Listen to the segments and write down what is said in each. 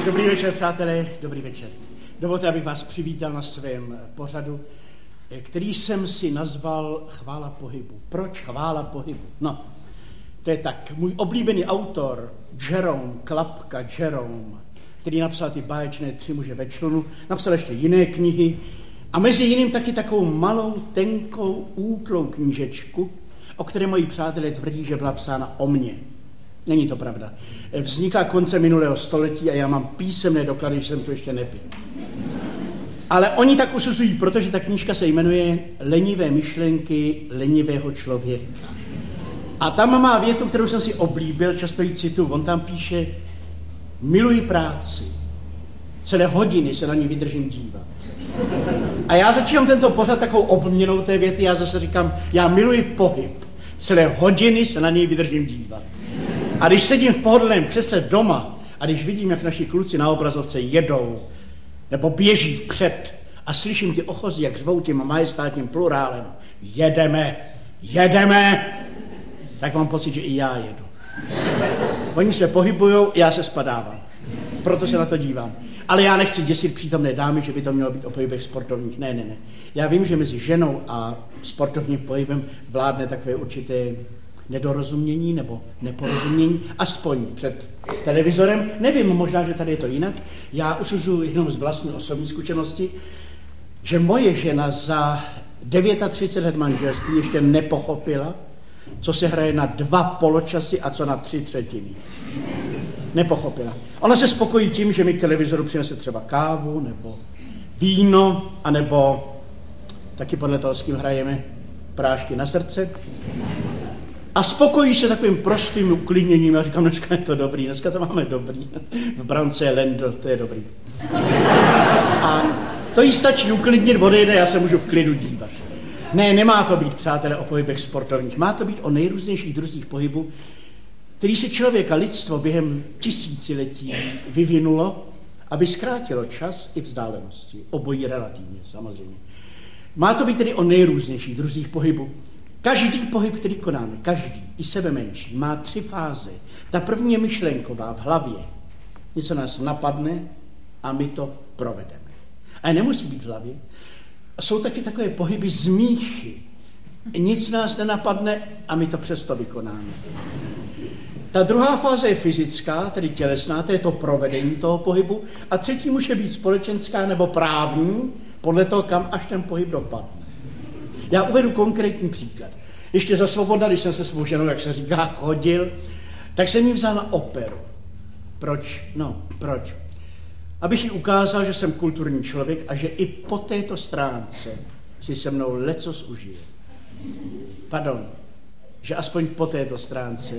Dobrý večer, přátelé, dobrý večer. Dovolte, abych vás přivítal na svém pořadu, který jsem si nazval Chvála pohybu. Proč Chvála pohybu? No, to je tak. Můj oblíbený autor, Jerome, Klapka Jerome, který napsal ty báječné 3 muže ve člunu, napsal ještě jiné knihy a mezi jiným taky takovou malou, tenkou, útlou knížečku, o které moji přátelé tvrdí, že byla psána o mně. Není to pravda. Vznikla koncem minulého století a já mám písemné doklady, že jsem to ještě nepil. Ale oni tak usuzují, protože ta knížka se jmenuje Lenivé myšlenky lenivého člověka. A tam má větu, kterou jsem si oblíbil, často ji cituju. On tam píše: miluji práci, celé hodiny se na ní vydržím dívat. A já začínám tento pořad takovou obměnou té věty, já zase říkám, já miluji pohyb, celé hodiny se na něj vydržím dívat. A když sedím v pohodlném křesle doma a když vidím, jak naši kluci na obrazovce jedou nebo běží vpřed a slyším ty ochozy, jak řvou tím majestátním plurálem, jedeme, jedeme, tak mám pocit, že i já jedu. Oni se pohybujou, já se spadávám. Proto se na to dívám. Ale já nechci děsit přítomné dámy, že by to mělo být o pohybech sportovních. Ne. Já vím, že mezi ženou a sportovním pohybem vládne takové určité nedorozumění nebo neporozumění, aspoň před televizorem. Nevím, možná, že tady je to jinak. Já usuzuji jenom z vlastní osobní zkušenosti, že moje žena za 39 let manželství ještě nepochopila, co se hraje na 2 poločasy a co na 3/3. Nepochopila. Ona se spokojí tím, že mi k televizoru přinese třeba kávu, nebo víno, anebo taky podle toho, s kým hrajeme, prášky na srdce. A spokojí se takovým prostým uklidněním. Já říkám, dneska je to dobrý, dneska to máme dobrý. V brance je Lendl, to je dobrý. A to jí stačí uklidnit, odejde, já se můžu v klidu dívat. Ne, nemá to být, přátelé, o pohybech sportovních. Má to být o nejrůznějších druzích pohybu, který se člověk a lidstvo během tisíciletí vyvinulo, aby zkrátilo čas i vzdálenosti. Obojí relativně, samozřejmě. Má to být tedy o nejrůznějších druzích pohybu. Každý pohyb, který konáme, každý, i sebe menší, má 3 fáze. Ta první je myšlenková, v hlavě. Něco nás napadne a my to provedeme. Ale nemusí být v hlavě. Jsou taky takové pohyby z míchy. Nic nás nenapadne a my to přesto vykonáme. Ta druhá fáze je fyzická, tedy tělesná, to je to provedení toho pohybu. A třetí může být společenská nebo právní, podle toho, kam až ten pohyb dopadne. Já uvedu konkrétní příklad. Ještě za svobodna, když jsem se svou ženou, jak se říká, chodil, tak jsem jí vzal na operu. Proč? No, proč? Abych jí ukázal, že jsem kulturní člověk a že i po této stránce si se mnou lecos užije. Pardon, že aspoň po této stránce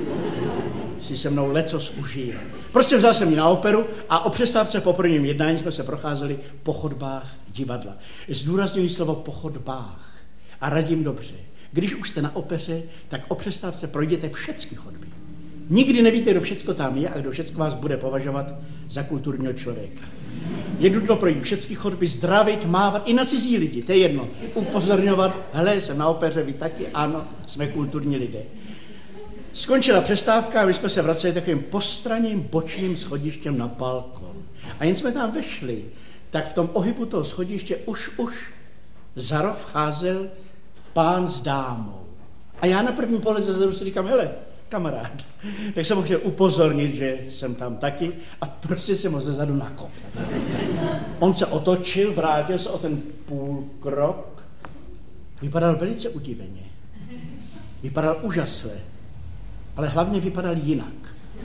si se mnou lecos užije. Prostě vzal jsem ji na operu a o přestávce po prvním jednání jsme se procházeli po chodbách divadla. Zdůrazňuji slovo po chodbách a radím dobře. Když už jste na opeře, tak o přestávce projděte všechny chodby. Nikdy nevíte, kdo všecko tam je a kdo všecko vás bude považovat za kulturního člověka. Je nutno projít všechny chodby, zdravit, mávat i na cizí lidi, to je jedno. Upozorňovat, hele, jsem na opeře, vy taky, ano, jsme kulturní lidé. Skončila přestávka a my jsme se vraceli takovým postranním bočním schodištěm na balkon. A jen jsme tam vešli, tak v tom ohybu toho schodiště už za roh vcházel pán s dámou. A já na první pohled zezadu si říkám, hele, kamarád. Tak jsem ho chtěl upozornit, že jsem tam taky a prostě jsem ho zezadu nakopl. On se otočil, vrátil se o ten půlkrok, vypadal velice udiveně. Vypadal úžasle, ale hlavně vypadal jinak.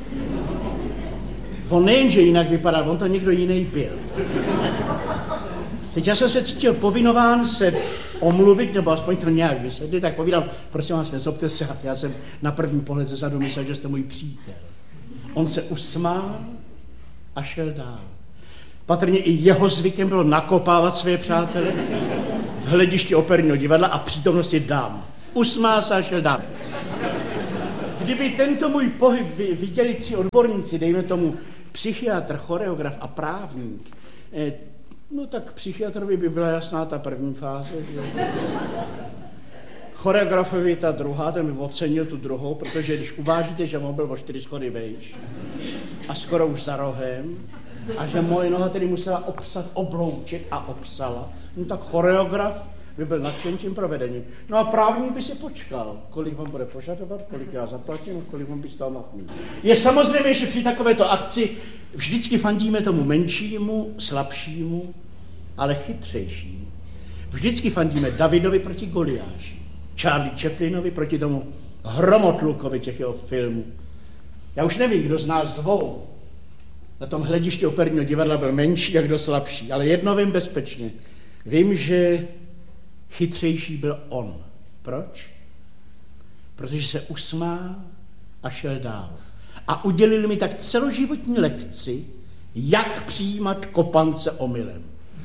On nejenže jinak vypadal, on to někdo jiný byl. Teď já jsem se cítil povinován se omluvit, nebo aspoň to nějak vysvětlit, tak povídal, prosím vás, nezlobte se, já jsem na první pohled zezadu myslel, že jste můj přítel. On se usmál a šel dál. Patrně i jeho zvykem bylo nakopávat své přátele v hledišti operního divadla a v přítomnosti dám. Usmál se a šel dál. Kdyby tento můj pohyb viděli 3 odborníci, dejme tomu psychiatr, choreograf a právník, no tak psychiatrovi by byla jasná ta první fáze, že? Choreografovi ta druhá, ten by ocenil tu druhou, protože když uvážíte, že on byl o 4 schody vejš a skoro už za rohem, a že moje noha tedy musela obsat oblouček a obsala. No tak choreograf by byl nadšen tím provedením. No a právník by si počkal, kolik vám bude požadovat, kolik já zaplatím, kolik vám by z toho mohl mít. Je samozřejmě, že při takovéto akci vždycky fandíme tomu menšímu, slabšímu, ale chytřejšímu. Vždycky fandíme Davidovi proti Goliáši, Charlie Chaplinovi proti tomu hromotlukovi těch jeho filmů. Já už nevím, kdo z nás dvou na tom hledišti operního divadla byl menší a kdo slabší, ale jedno vím bezpečně. Vím, že chytřejší byl on. Proč? Protože se usmál a šel dál. A udělil mi tak celoživotní lekci, jak přijímat kopance omylem.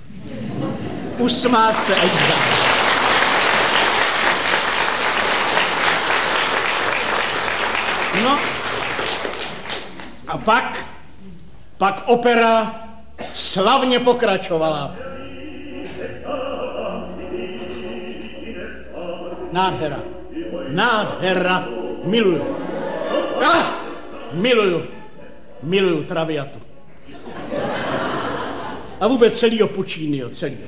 Usmát se a jít dál. No a pak opera slavně pokračovala. Nádhera, miluju. Miluju Traviatu. A vůbec celýho Pucciniho, celýho.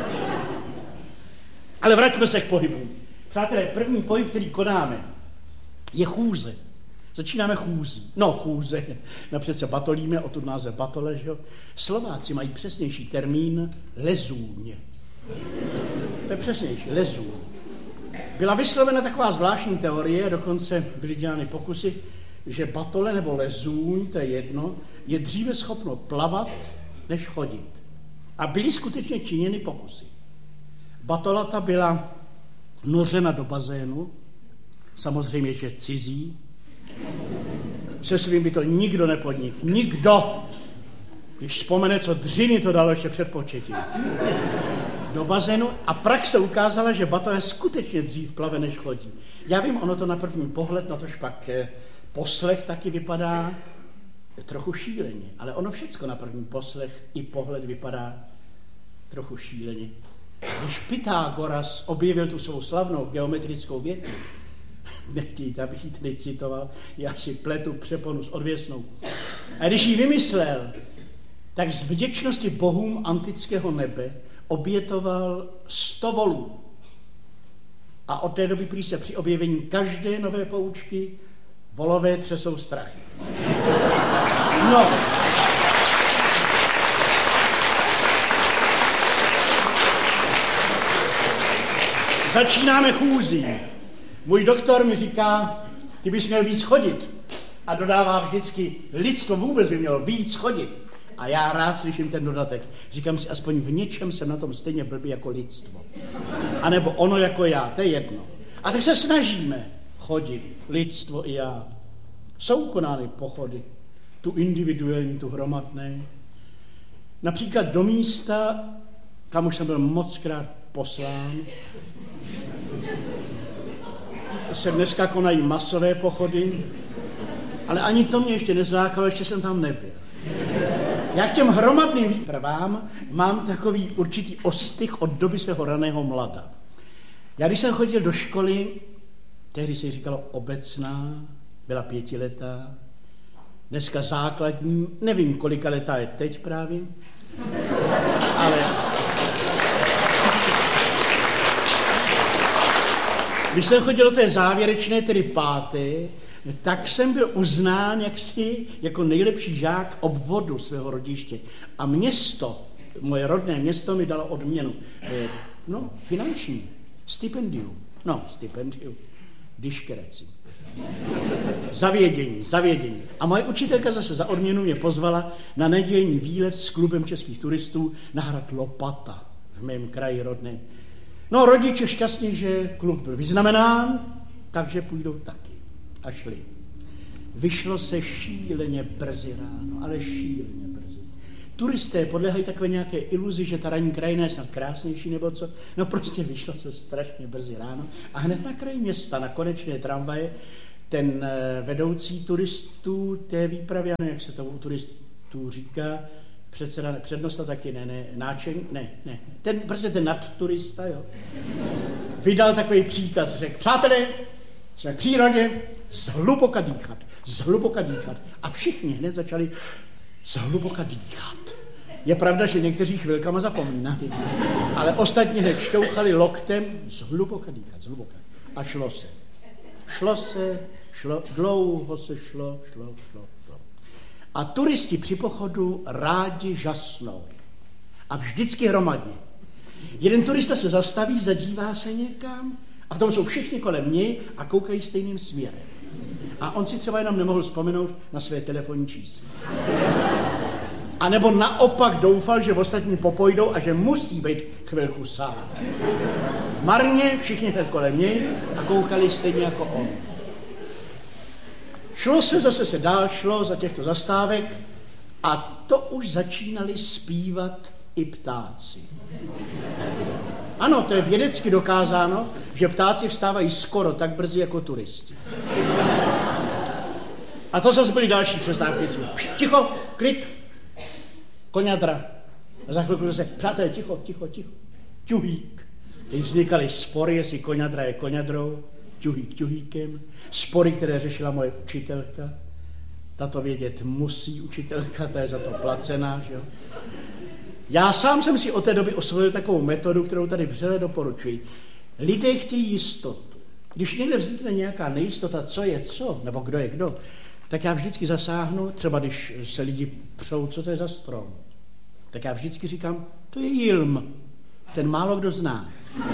Ale vraťme se k pohybu. Přátelé, první pohyb, který konáme, je chůze. Začínáme chůzí. No, chůze. Napřed se batolíme, odtud název batole, že jo. Slováci mají přesnější termín lezůň. To je přesnější, lezůň. Byla vyslovena taková zvláštní teorie, dokonce byly dělány pokusy, že batole nebo lezůň, to je jedno, je dříve schopno plavat, než chodit. A byly skutečně činěny pokusy. Batolata byla nořena do bazénu, samozřejmě, že cizí. Se svým by to nikdo nepodnikl. Nikdo. Když vzpomene, co dřiny to dalo ještě před početím. Do bazénu a praxe ukázala, že batole skutečně dřív plave, než chodí. Já vím, ono to na první pohled, na tož pak poslech taky vypadá trochu šíleně, ale ono všecko na první poslech i pohled vypadá trochu šíleně. Když Pythagoras objevil tu svou slavnou geometrickou větu, nechtějte, abych ji tady citoval, já si pletu přeponu s odvěsnou. A když ji vymyslel, tak z vděčnosti bohům antického nebe obětoval 100 volů. A od té doby prý se při objevení každé nové poučky volové třesou strachy. No. Začínáme chůzí. Můj doktor mi říká, ty bys měl víc chodit. A dodává vždycky, lidstvo vůbec by mělo víc chodit. A já rád slyším ten dodatek. Říkám si, aspoň v něčem jsem na tom stejně blbý jako lidstvo. A nebo ono jako já, to je jedno. A tak se snažíme chodit, lidstvo i já. Jsou konány pochody, tu individuální, tu hromadné. Například do místa, kam už jsem byl mockrát poslán, se dneska konají masové pochody, ale ani to mě ještě nezlákalo, ještě jsem tam nebyl. Já k těm hromadným výpravám mám takový určitý ostych od doby svého raného mlada. Já když jsem chodil do školy, tehdy se jí říkalo obecná, byla 5letá, dneska základní, nevím, kolika letá je teď právě, ale když jsem chodil do té závěrečné, tedy 5., tak jsem byl uznán jaksi jako nejlepší žák obvodu svého rodiště. A město, moje rodné město mi dalo odměnu. Finanční, stipendium. Diškereci. Zavědění. A moje učitelka zase za odměnu mě pozvala na nedělní výlet s klubem českých turistů na hrad Lopata v mém kraji rodném. No, rodiče šťastní, že klub byl vyznamenán, takže půjdou taky. A šli. Vyšlo se šíleně brzy ráno, ale šíleně brzy. Turisté podléhají takové nějaké iluzi, že ta ranní krajina je snad krásnější nebo co. No prostě vyšlo se strašně brzy ráno a hned na kraji města, na konečné tramvaje, ten vedoucí turistů té výpravy, jak se to u turistů říká, přednosta taky ten nadturista, jo. Vydal takový příkaz, řekl, přátelé, jsme v přírodě, zhluboka dýchat. A všichni hned začali zhluboka dýchat. Je pravda, že někteří chvilkama zapomínali, ale ostatní hned šťouchali loktem zhluboka dýchat, zhluboka. A šlo se. Dlouho se šlo. A turisti při pochodu rádi žasnou. A vždycky hromadně. Jeden turista se zastaví, zadívá se někam a v tom jsou všichni kolem něj a koukají stejným směrem. A on si třeba jenom nemohl vzpomenout na své telefonní číslo. A nebo naopak doufal, že ostatní popojdou a že musí být chvilku sám. Marně všichni hned kolem něj a koukali stejně jako on. Zase se dál šlo za těchto zastávek a to už začínali zpívat i ptáci. Ano, to je vědecky dokázáno, že ptáci vstávají skoro tak brzy jako turisti. A to zase byly další přestávky. Ticho, klid, koňadra. A za chvilku zase, přátelé, ticho. Ťuhýk. Teď vznikaly spory, jestli koňadra je koňadrou, ťuhýk ťuhýkem. Spory, které řešila moje učitelka. Tato vědět musí učitelka, ta je za to placená, že jo. Já sám jsem si od té doby osvojil takovou metodu, kterou tady vřele doporučuji. Lidé chtějí jistotu. Když někde vznikne nějaká nejistota, co je co, nebo kdo je kdo, tak já vždycky zasáhnu, třeba když se lidi přou, co to je za strom, tak já vždycky říkám, to je jilm. Ten málo kdo zná.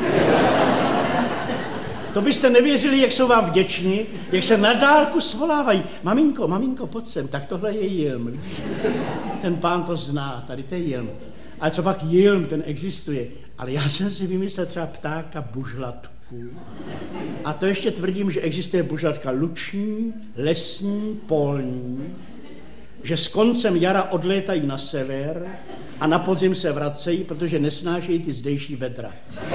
To byste nevěřili, jak jsou vám vděční, jak se na dálku svolávají. Maminko, pojď sem, tak tohle je jilm. Vidíš? Ten pán to zná, tady to je jilm. Ale co pak jilm, ten existuje. Ale já jsem si vymyslel třeba ptáka bužlatku. A to ještě tvrdím, že existuje bužlatka luční, lesní, polní, že s koncem jara odlétají na sever a na podzim se vracejí, protože nesnášejí ty zdejší vedra.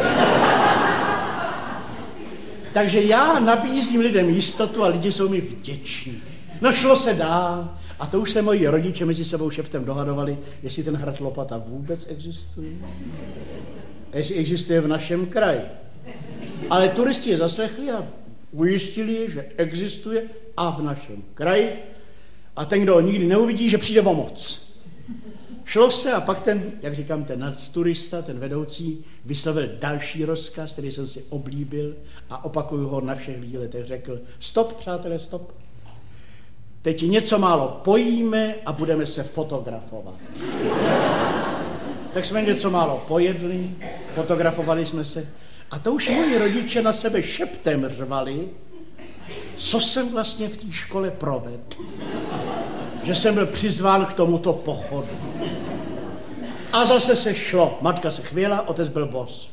Takže já nabízím lidem jistotu a lidi jsou mi vděční. No šlo se dál a to už se moji rodiče mezi sebou šeptem dohadovali, jestli ten hrad Lopata vůbec existuje. Jestli existuje v našem kraji. Ale turisti je zaslechli a ujistili je, že existuje a v našem kraji. A ten, kdo ho nikdy neuvidí, že přijde o moc. Šlo se a pak ten, jak říkám, ten nadturista, ten vedoucí, vyslovil další rozkaz, který jsem si oblíbil a opakuju ho na všech výletech. Řekl, stop, přátelé, stop. Teď něco málo pojíme a budeme se fotografovat. Tak jsme něco málo pojedli, fotografovali jsme se a to už moji rodiče na sebe šeptem řvali, co jsem vlastně v té škole provedl. Že jsem byl přizván k tomuto pochodu. A zase se šlo. Matka se chvěla, otec byl bos.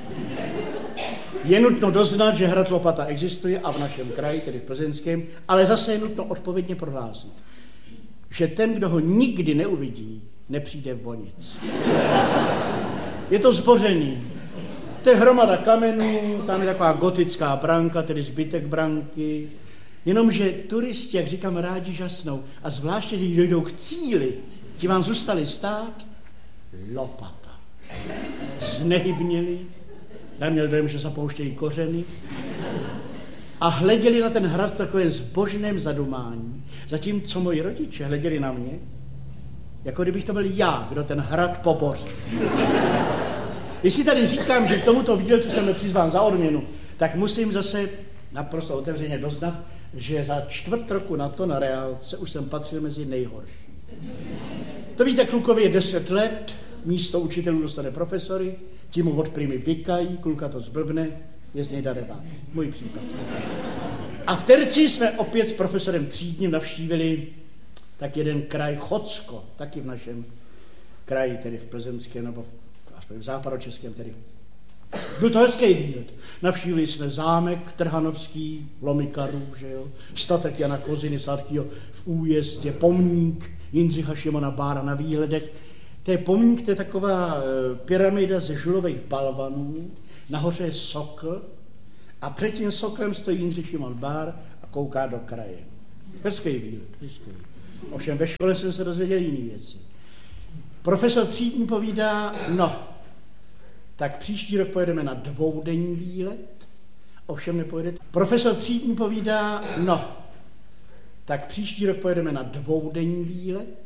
Je nutno doznat, že hrad Lopata existuje a v našem kraji, tedy v Plzeňském, ale zase je nutno odpovědně prohlásit, že ten, kdo ho nikdy neuvidí, nepřijde o nic. Je to zbořený. To je hromada kamenů, tam je taková gotická branka, tedy zbytek branky. Jenomže turisti, jak říkám, rádi žasnou. A zvláště, když dojdou k cíli, ti vám zůstali stát, Lopata. Znehybněli, já měl dojem, že zapouštějí kořeny a hleděli na ten hrad v takovém zbožném zadumání, zatímco moji rodiče hleděli na mě, jako kdybych to byl já, kdo ten hrad poboří. Jestli tady říkám, že k tomuto výletu jsem nepřizván za odměnu, tak musím zase naprosto otevřeně doznat, že za čtvrt roku na to na reálce už jsem patřil mezi nejhorší. To víte, klukovi je 10 let, místo učitelů dostane profesory, ti mu od primy vykají, kluka to zblbne, je z něj darebák. Můj případ. A v terci jsme opět s profesorem Třídním navštívili tak jeden kraj Chocko, taky v našem kraji, tedy v Plzeňském, nebo aspoň v západočeském tedy. Byl to hezký výlet. Navštívili jsme zámek Trhanovský, Lomikarův, že jo, statek Jana Koziny Sladkýho v Újezdě, pomník Jindřicha Šimona Bára na výhledech. To je pomník, to je taková pyramida ze žulových balvanů, nahoře je sokl a před tím soklem stojí Jindřich Šimon Bár a kouká do kraje. Hezký výlet, hezký. Ovšem ve škole jsem se dozvěděl jiný věci. Profesor Třídní povídá, no, tak příští rok pojedeme na 2denní výlet, ovšem nepojedete. Profesor Třídní povídá, no, tak příští rok pojedeme na 2denní výlet,